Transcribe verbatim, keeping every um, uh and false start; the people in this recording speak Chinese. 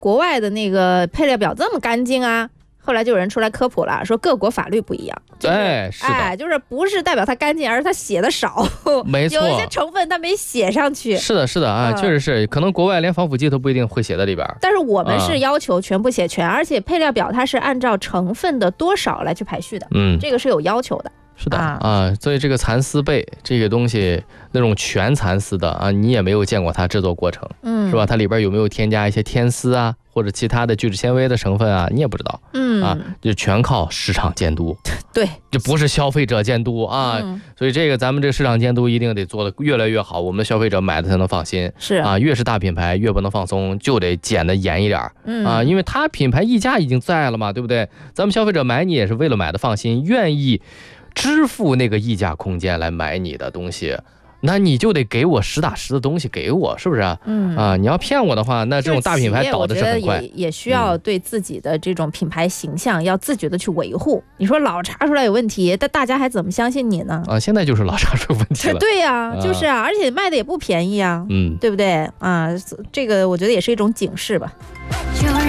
国外的那个配料表这么干净啊？后来就有人出来科普了，说各国法律不一样，就是、 哎，是的， 哎，就是不是代表它干净，而是它写的少， 没错， 有一些成分它没写上去。 是的，是的啊，嗯、确实是，可能国外连防腐剂都不一定会写在里边， 但是我们是要求全部写全，嗯、而且配料表它是按照成分的多少来去排序的，嗯，这个是有要求的。 是的 啊, 啊，所以这个蚕丝被这个东西，那种全蚕丝的啊，你也没有见过它制作过程，嗯，是吧？它里边有没有添加一些天丝啊，或者其他的聚酯纤维的成分啊，你也不知道，嗯啊，就全靠市场监督， 对， 这不是消费者监督啊，嗯、所以这个咱们这个市场监督一定得做得越来越好，我们的消费者买的才能放心， 是啊，越是大品牌越不能放松，就得检得严一点，嗯啊，因为它品牌溢价已经在了嘛，对不对？咱们消费者买你也是为了买的放心，愿意支付那个溢价空间来买你的东西，那你就得给我实打实的东西给我，是不是？嗯啊，你要骗我的话，那这种大品牌倒的是很快。 也也需要对自己的这种品牌形象要自觉的去维护。嗯、你说老查出来有问题，但大家还怎么相信你呢？ 啊，现在就是老查出问题了。 对呀、啊，就是啊，而且卖的也不便宜啊，嗯，对不对？啊，这个我觉得也是一种警示吧。